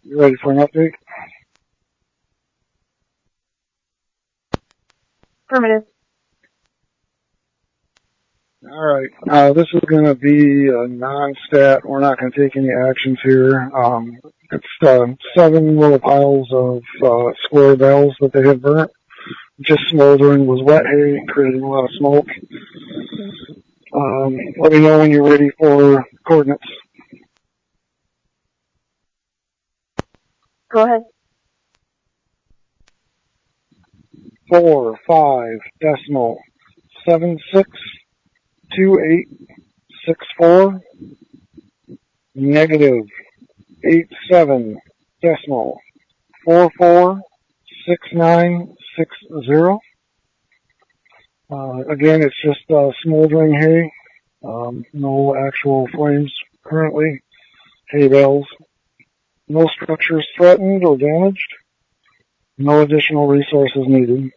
You ready for an update? Affirmative. Alright, this is going to be a non-stat. We're not going to take any actions here. It's 7 little piles of square bales that they had burnt. Just smoldering, was wet hay, creating a lot of smoke. Let me know when you're ready for coordinates. Go ahead. 4.5.762864 negative 87.446960. Again, it's just smoldering hay. No actual flames currently. Hay bales. No structures threatened or damaged. No additional resources needed.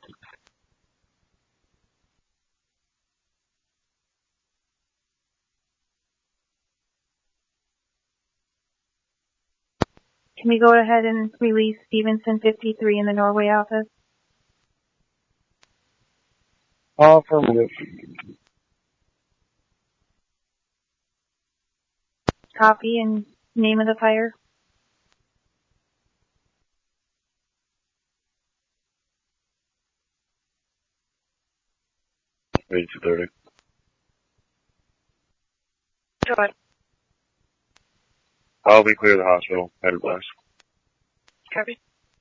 Can we go ahead and release Stevenson 53 in the Norway office? Affirmative. Copy and name of the fire? Ready 2:30. Go ahead. I'll be clear of the hospital. Headed west. Copy.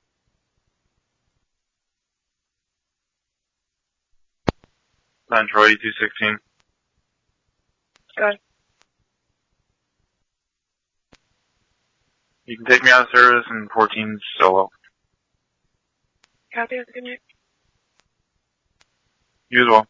Nine Troy 216. Go ahead. You can take me out of service and 14 solo. Copy. Have a good night. You as well.